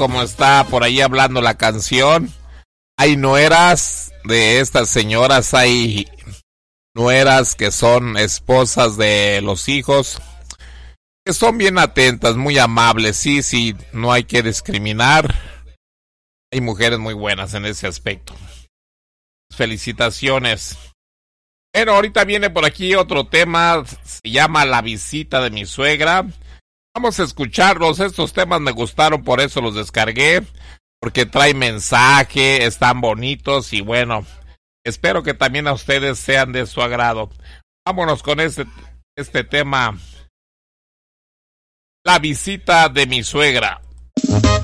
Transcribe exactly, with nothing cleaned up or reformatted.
como está por ahí hablando la canción. Hay nueras de estas señoras, hay nueras que son esposas de los hijos, que son bien atentas, muy amables, sí, sí, no hay que discriminar. Hay mujeres muy buenas en ese aspecto. Felicitaciones. Bueno, ahorita viene por aquí otro tema, se llama La visita de mi suegra. Vamos a escucharlos, estos temas me gustaron, por eso los descargué, porque trae mensaje, están bonitos y bueno, espero que también a ustedes sean de su agrado. Vámonos con este, este tema, La visita de mi suegra.